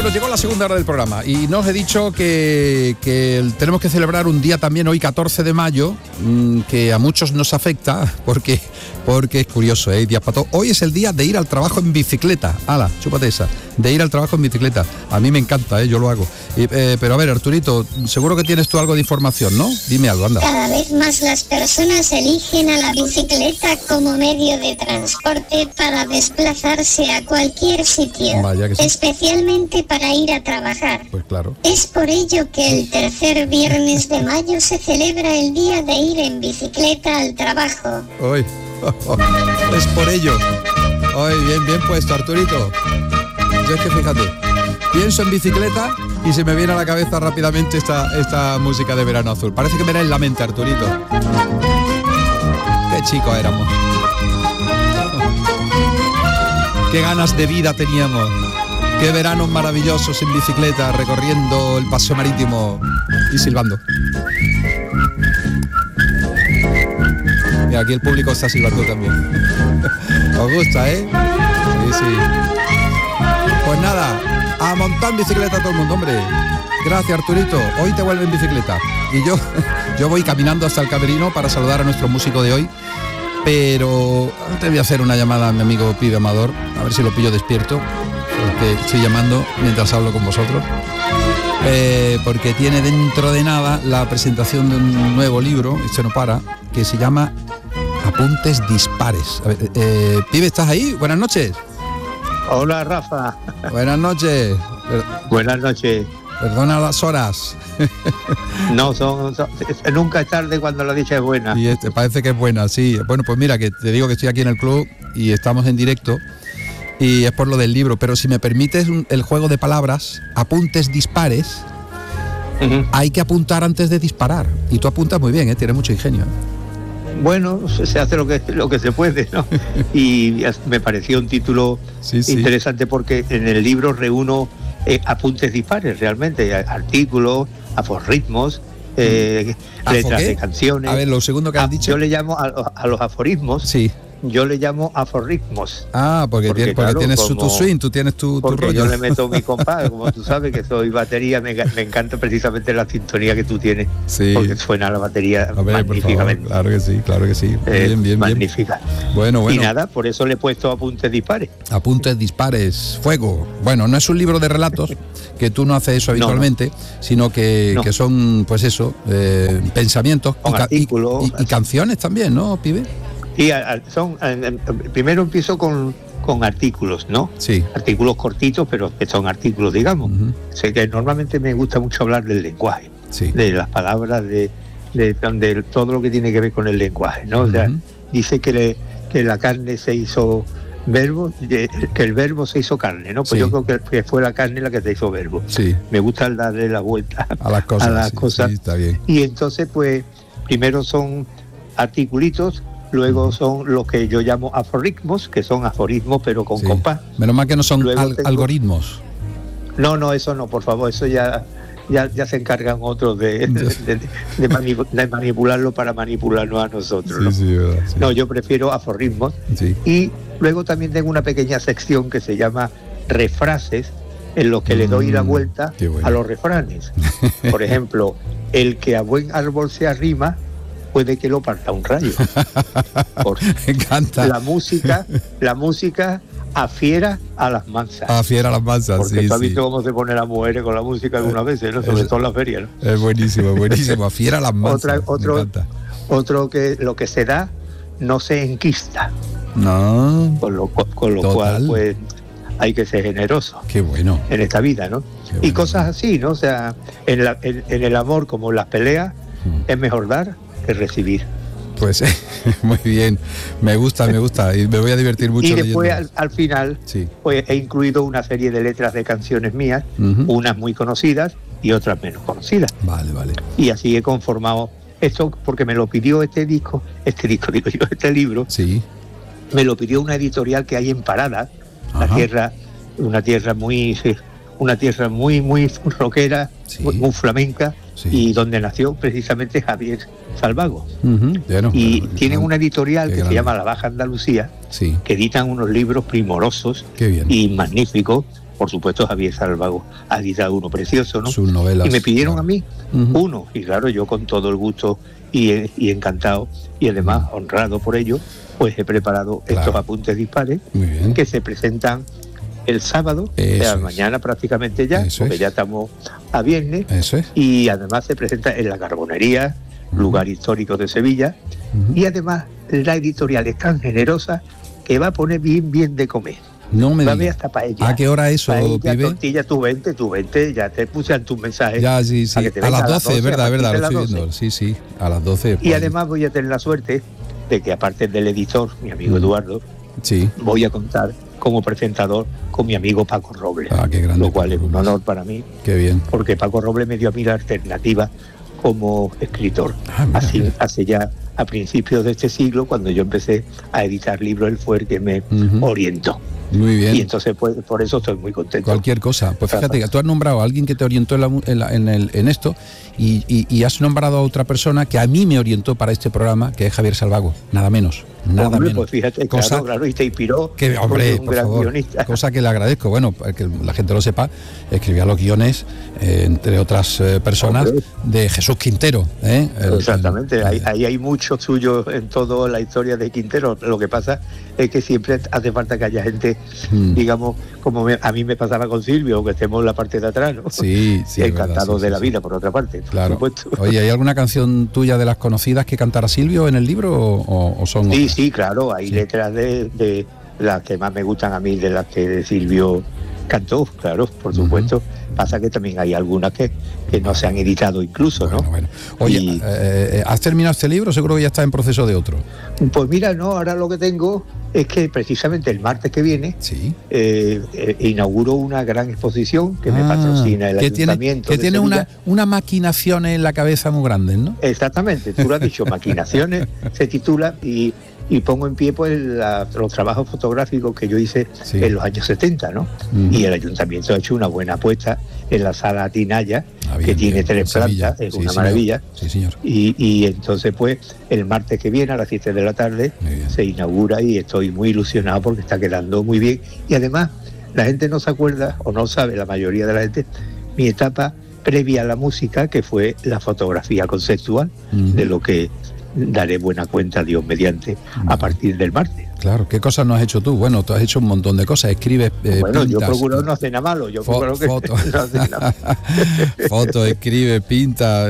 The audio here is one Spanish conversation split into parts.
nos llegó la segunda hora del programa y nos he dicho que tenemos que celebrar un día también hoy, 14 de mayo, que a muchos nos afecta porque es curioso, días para todo. Hoy es el día de ir al trabajo en bicicleta. ¡Hala, chúpate esa! De ir al trabajo en bicicleta. A mí me encanta, yo lo hago. Pero a ver, Arturito, seguro que tienes tú algo de información, ¿no? Dime algo, anda. Cada vez más las personas eligen a la bicicleta como medio de transporte para desplazarse a cualquier sitio. Vaya que sí. Especialmente para ir a trabajar. Pues claro. Es por ello que el tercer viernes de mayo se celebra el día de ir en bicicleta al trabajo. Hoy. Es por ello. Hoy, bien puesto, Arturito. Yo es que fíjate, pienso en bicicleta y se me viene a la cabeza rápidamente esta música de Verano Azul. Parece que me da en la mente, Arturito. Qué chicos éramos. Qué ganas de vida teníamos. Qué veranos maravillosos en bicicleta, recorriendo el paseo marítimo y silbando. Mira, aquí el público está silbando también. Os gusta, ¿eh? Sí. Pues nada, a montar en bicicleta todo el mundo, hombre. Gracias, Arturito. Hoy te vuelve en bicicleta. Y yo voy caminando hasta el camerino para saludar a nuestro músico de hoy. Pero antes voy a hacer una llamada a mi amigo Pibe Amador, a ver si lo pillo despierto, porque estoy llamando mientras hablo con vosotros. Porque tiene dentro de nada la presentación de un nuevo libro, esto no para, que se llama Apuntes Dispares. A ver, Pibe, ¿estás ahí? Buenas noches. Hola, Rafa. Buenas noches. Buenas noches. Perdona las horas. No, nunca es tarde cuando la dicha es buena. Y parece que es buena, sí. Bueno, pues mira, que te digo que estoy aquí en el club y estamos en directo y es por lo del libro, pero si me permites el juego de palabras, apuntes dispares, hay que apuntar antes de disparar. Y tú apuntas muy bien, tienes mucho ingenio. Bueno, se hace lo que se puede, ¿no? Y me pareció un título interesante porque en el libro reúno apuntes dispares, realmente, artículos, aforismos, letras de canciones. A ver, lo segundo que has dicho. Yo le llamo a los aforismos. Sí. Yo le llamo aforismos. Porque claro, tienes tu swing, tú tienes tu porque rollo. Yo le meto mi compás, como tú sabes que soy batería, me encanta precisamente la sintonía que tú tienes, porque suena la batería magníficamente. Claro que sí. Bien. Magnífica. Bueno. Y nada, por eso le he puesto apuntes dispares. Apuntes dispares, fuego. Bueno, no es un libro de relatos, que tú no haces eso habitualmente, sino que son, pues eso, pensamientos y canciones también, ¿no, Pibe? Y primero empiezo con artículos, ¿no? Sí. Artículos cortitos, pero que son artículos, digamos. Sé que normalmente me gusta mucho hablar del lenguaje, de las palabras, de todo lo que tiene que ver con el lenguaje, ¿no? O sea, dice que la carne se hizo verbo, que el verbo se hizo carne, ¿no? Pues yo creo que fue la carne la que se hizo verbo. Sí. Me gusta darle la vuelta a las cosas. Sí, está bien. Y entonces, pues, primero son articulitos. Luego son lo que yo llamo aforismos, que son aforismos pero con compás. Menos mal que no son algoritmos. No, eso no, por favor, eso ya se encargan otros de manipularlo para manipularnos a nosotros, ¿no? Verdad, sí. No, yo prefiero aforismos. Sí. Y luego también tengo una pequeña sección que se llama refrases, en los que le doy la vuelta a los refranes. Por ejemplo, el que a buen árbol se arrima, puede que lo parta un rayo. Me encanta. La música afiera a las mansas. Afiera a las mansas, porque tú has visto cómo se pone las mujeres con la música algunas veces, ¿no? Sobre todo en la feria, ¿no? Es buenísimo. Afiera a las mansas. Otro que lo que se da no se enquista. No. Con lo cual, pues, hay que ser generoso. Qué bueno. En esta vida, ¿no? Y cosas así, ¿no? O sea, en el amor como en las peleas, es mejor dar que recibir. Pues muy bien, me gusta y me voy a divertir mucho. Y después al final pues he incluido una serie de letras de canciones mías, unas muy conocidas y otras menos conocidas. Vale. Y así he conformado esto porque me lo pidió este libro. Sí. Me lo pidió una editorial que hay en Parada, una tierra muy rockera, muy flamenca. Sí. Y donde nació precisamente Javier Salvago. Tienen una editorial que se llama La Baja Andalucía, que editan unos libros primorosos y magníficos, por supuesto Javier Salvago ha editado uno precioso, ¿no? Sus novelas. Y me pidieron a mí uno, y claro, yo con todo el gusto y encantado, y además honrado por ello, pues he preparado estos apuntes dispares que se presentan el sábado, mañana prácticamente ya, porque ya estamos a viernes, y además se presenta en la Carbonería, lugar histórico de Sevilla, y además la editorial es tan generosa que va a poner bien de comer. No me va a ver hasta paella. ¿A qué hora eso, paella, tortilla, tú vente, ya te puse en tus mensajes. Ya, sí. A las 12, verdad, lo estoy viendo. Sí, a las 12. Y además voy a tener la suerte de que, aparte del editor, mi amigo Eduardo, voy a contar como presentador con mi amigo Paco Robles. Qué grande, lo cual es un honor para mí. Qué bien. Porque Paco Robles me dio a mí la alternativa como escritor. Hace ya a principios de este siglo, cuando yo empecé a editar libros, él fue el que me orientó. Muy bien. Y entonces, pues, por eso estoy muy contento. Cualquier cosa. Pues fíjate que tú has nombrado a alguien que te orientó en esto y has nombrado a otra persona que a mí me orientó para este programa, que es Javier Salvago. Nada menos. Pues fíjate, claro, y te inspiró. Que, hombre, un gran guionista. Cosa que le agradezco. Bueno, para que la gente lo sepa, escribía los guiones, entre otras personas, de Jesús Quintero. Exactamente. Ahí hay mucho suyo en toda la historia de Quintero. Lo que pasa es que siempre hace falta que haya gente, digamos, como a mí me pasaba con Silvio, que estemos en la parte de atrás, ¿no? Sí. Encantado de la vida, por otra parte. Claro. Oye, ¿hay alguna canción tuya de las conocidas que cantara Silvio en el libro o son otras? Sí, claro, hay letras de las que más me gustan a mí, de las que Silvio cantó, claro, por supuesto. Pasa que también hay algunas que no se han editado incluso, ¿no? Bueno. Oye, ¿has terminado este libro? Seguro que ya está en proceso de otro. Pues mira, no, ahora lo que tengo es que precisamente el martes que viene inauguro una gran exposición que me patrocina el ayuntamiento. Que tiene una maquinación en la cabeza muy grande, ¿no? Exactamente, tú lo has dicho, Maquinaciones se titula, y pongo en pie pues los trabajos fotográficos que yo hice en los años 70, ¿no? Y el ayuntamiento ha hecho una buena apuesta en la sala Atinaya, que tiene 3 plantas, es una maravilla. Sí, señor. Y entonces pues el martes que viene a las 7 de la tarde se inaugura, y estoy muy ilusionado porque está quedando muy bien. Y además la gente no se acuerda, o no sabe, la mayoría de la gente, mi etapa previa a la música, que fue la fotografía conceptual, de lo que daré buena cuenta, Dios mediante, a partir del martes. Claro, ¿qué cosas no has hecho tú? Bueno, tú has hecho un montón de cosas, escribes, bueno, pintas, yo procuro no hacer nada malo, foto, escribe, pinta,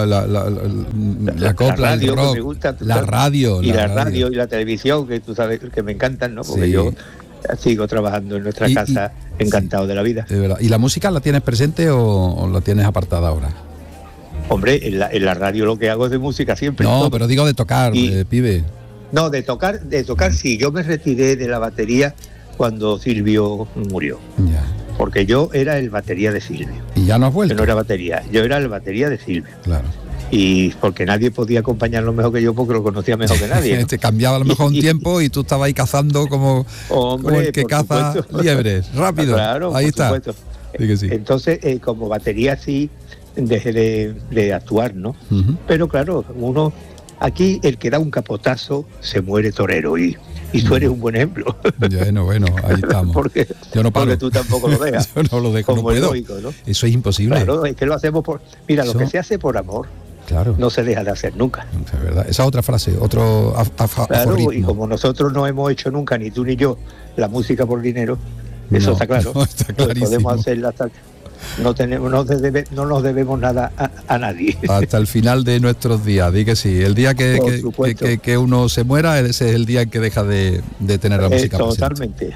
la copla, radio, el rock, me gusta, la radio y la televisión, que tú sabes que me encantan, ¿no? Porque yo sigo trabajando en nuestra casa, encantado de la vida. De verdad. ¿Y la música la tienes presente o la tienes apartada ahora? Hombre, en la radio lo que hago es de música siempre. No, pero digo de tocar, pibe. No, de tocar sí. Yo me retiré de la batería cuando Silvio murió. Ya. Porque yo era el batería de Silvio. ¿Y ya no has vuelto? Yo no era batería, yo era el batería de Silvio. Claro. Y porque nadie podía acompañarlo mejor que yo, porque lo conocía mejor que nadie, ¿no? Te cambiaba a lo mejor un tiempo y tú estabas ahí cazando como el que caza liebres. Rápido. Claro, ahí está. Supuesto. Sí. Entonces, como batería sí dejé de actuar, ¿no? Pero claro, uno aquí, el que da un capotazo se muere torero, y tú eres un buen ejemplo. Bueno, ahí estamos. porque tú tampoco lo dejas. Yo no lo dejo, como no puedo. Lógico, ¿no? Eso es imposible. Claro, es que lo hacemos por... Mira, lo que se hace por amor, no se deja de hacer nunca. Es verdad. Esa otra frase, otro aforismo. Y como nosotros no hemos hecho nunca, ni tú ni yo, la música por dinero, eso está claro. No, está clarísimo. Pues podemos hacerla hasta... No nos debemos nada a nadie. Hasta el final de nuestros días, di que sí. El día que uno se muera, ese es el día en que deja de tener la música totalmente.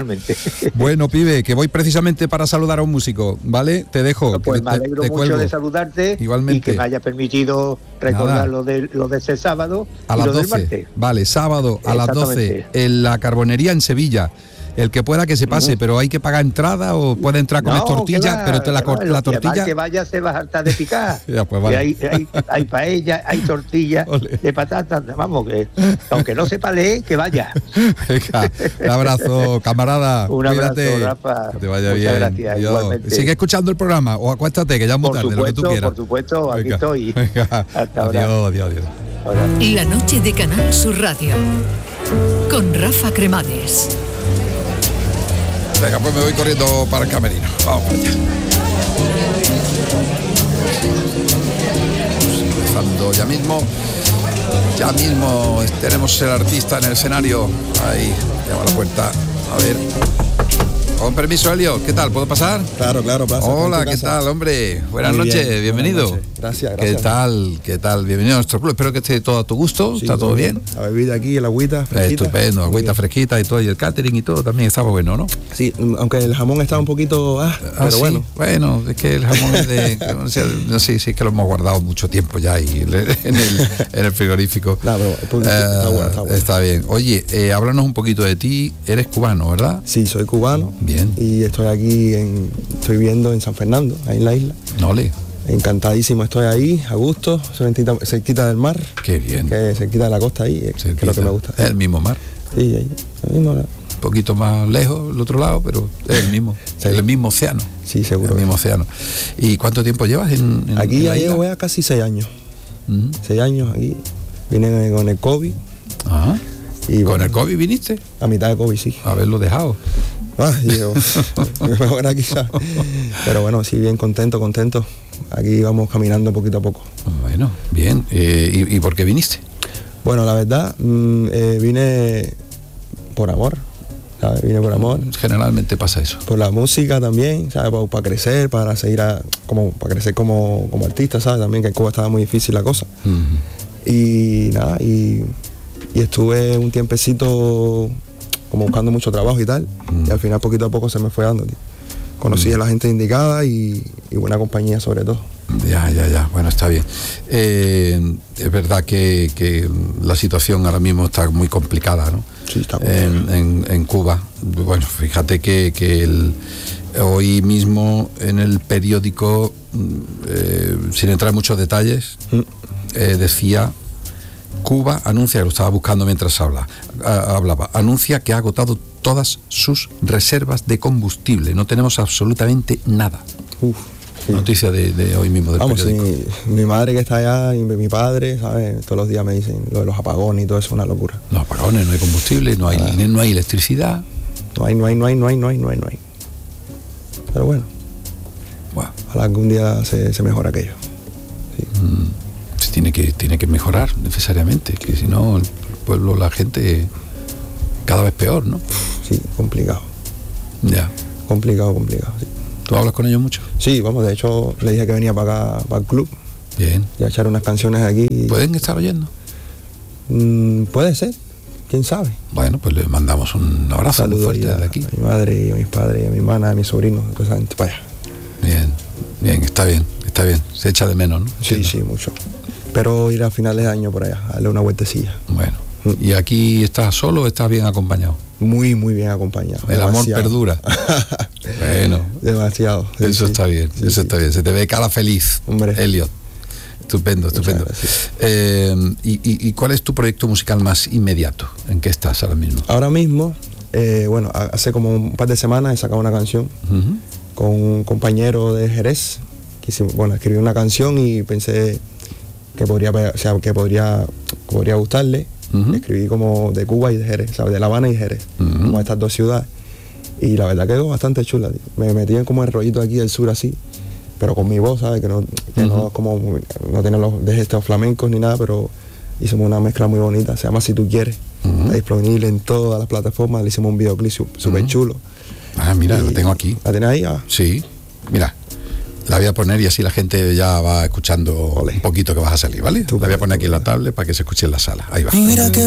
Bueno, pibe, que voy precisamente para saludar a un músico, ¿vale? Te dejo. Pues me alegro mucho de saludarte. Igualmente. Y que me haya permitido recordar lo de ese sábado a las 12. Vale, sábado a las 12 en la Carbonería en Sevilla. El que pueda que se pase, pero hay que pagar entrada, o puede entrar con tortillas, pero la tortilla... que vaya se va a hartar de picar. Ya, pues vale. Hay paella, hay tortillas de patatas, vamos, que aunque no sepa leer, que vaya. Venga, un abrazo, camarada. Un abrazo, Rafa. Que te vaya Muchas bien. gracias, igualmente. Sigue escuchando el programa o acuéstate, que ya es muy tarde, lo que tú quieras. Por supuesto, aquí estoy. Venga. Hasta ahora. Adiós. La noche de Canal Sur Radio con Rafa Cremades. Venga, pues me voy corriendo para el camerino. Vamos para allá. Empezando ya mismo tenemos el artista en el escenario. Ahí, llama a la puerta. A ver. Con permiso, Elio, ¿qué tal? ¿Puedo pasar? Claro, pasa. Hola, ¿qué tal, hombre? Buenas noches, bienvenido. Buenas noches. Gracias. ¿Qué tal? Bienvenido a nuestro club. Espero que esté todo a tu gusto. Sí, ¿Está todo bien? La bebida aquí, el agüita fresquita. Estupendo, agüita fresquita y todo, y el catering y todo también estaba bueno, ¿no? Sí, aunque el jamón está un poquito... pero sí. bueno. Bueno, es que el jamón es de... no sé, sí que lo hemos guardado mucho tiempo ya y en el frigorífico. No, pero está bueno. Está bien. Oye, háblanos un poquito de ti. Eres cubano, ¿verdad? Sí, soy cubano. Bien. Y estoy aquí, estoy viviendo en San Fernando, ahí en la isla. Nole. Encantadísimo, estoy ahí, a gusto, cerquita del mar. Qué bien. Que cerquita de la costa ahí, que es lo que me gusta. Es el mismo mar. Sí, ahí, el mismo mar. Un poquito más lejos, el otro lado, pero es el mismo. Sí. El mismo océano. Sí, seguro. El mismo océano. ¿Y cuánto tiempo llevas en aquí? Ya llevo ya casi 6 años. 6 años aquí. Vine con el COVID. Ajá. Y ¿Con el COVID viniste? A mitad de COVID, sí. Haberlo dejado. Mejor aquí, ¿sabes? Pero bueno, sí, bien contento. Aquí vamos caminando poquito a poco. Bueno, bien. ¿Y por qué viniste? Bueno, la verdad, vine por amor, ¿sabes? Vine por amor. Generalmente pasa eso. Por la música también, ¿sabes? Para crecer, para seguir para crecer como artista, ¿sabes? También que en Cuba estaba muy difícil la cosa. Y nada, y estuve un tiempecito como buscando mucho trabajo y tal, y al final poquito a poco se me fue dando, tío. Conocí a la gente indicada y buena compañía sobre todo. Ya, bueno, está bien. Es verdad que la situación ahora mismo está muy complicada, ¿no? Sí, está muy en Cuba. Bueno, fíjate que hoy mismo en el periódico, sin entrar en muchos detalles, decía: Cuba anuncia, lo estaba buscando mientras hablaba, anuncia que ha agotado todas sus reservas de combustible. No tenemos absolutamente nada. Sí. Noticia de hoy mismo del periódico. Sí, mi madre que está allá y mi padre, ¿sabes? Todos los días me dicen lo de los apagones y todo eso, es una locura. Los apagones, no hay combustible, no hay electricidad. No hay. Pero bueno. Ojalá algún día se mejore aquello. Sí. Tiene que mejorar necesariamente, que si no el pueblo, la gente cada vez peor, ¿no? Sí, complicado. Ya. Complicado, sí. ¿Tú hablas con ellos mucho? Sí, vamos, de hecho le dije que venía para acá, para el club. Bien. Y a echar unas canciones aquí. ¿Pueden estar oyendo? Puede ser, quién sabe. Bueno, pues le mandamos un abrazo muy fuerte desde aquí. A mi madre, a mis padres, a mi hermana, a mis sobrinos, a toda esa gente para allá. Bien, está bien. Se echa de menos, ¿no? Sí, mucho. Pero ir a finales de año por allá, a darle una vueltecilla. Bueno. ¿Y aquí estás solo o estás bien acompañado? Muy bien acompañado. El amor perdura. Bueno. Demasiado. Eso está bien, está bien. Se te ve cara feliz, hombre. Elliot. Estupendo. ¿Y cuál es tu proyecto musical más inmediato? ¿En qué estás ahora mismo? Ahora mismo, hace como un par de semanas he sacado una canción con un compañero de Jerez. Escribí una canción y pensé que podría gustarle. Escribí como de Cuba y de Jerez, ¿sabes? De La Habana y Jerez, como estas dos ciudades. Y la verdad quedó bastante chula, tío. Me metí en como el rollito aquí del sur así, pero con mi voz, ¿sabes? Que no tiene los de gestos flamencos ni nada, pero hicimos una mezcla muy bonita. Se llama Si Tú Quieres. Está disponible en todas las plataformas. Le hicimos un videoclip súper chulo. Mira, lo tengo aquí. ¿La tienes ahí? Sí, mira. La voy a poner y así la gente ya va escuchando un poquito que vas a salir, ¿vale? La voy a poner aquí en la tablet para que se escuche en la sala. Ahí va. Mira que